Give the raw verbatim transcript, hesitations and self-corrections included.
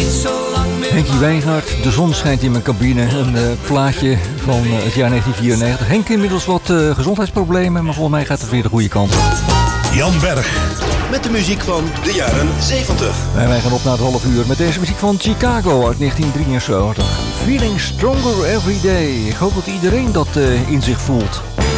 Henkie Wijngaard, De zon schijnt in mijn cabine. Een uh, plaatje van uh, het jaar negentien vierennegentig. Henk inmiddels wat uh, gezondheidsproblemen, maar volgens mij gaat het weer de goede kant. Jan Berg. Met de muziek van de jaren zeventig. En wij gaan op naar het half uur met deze muziek van Chicago uit negentien drieënzeventig. Feeling stronger every day. Ik hoop dat iedereen dat uh, in zich voelt.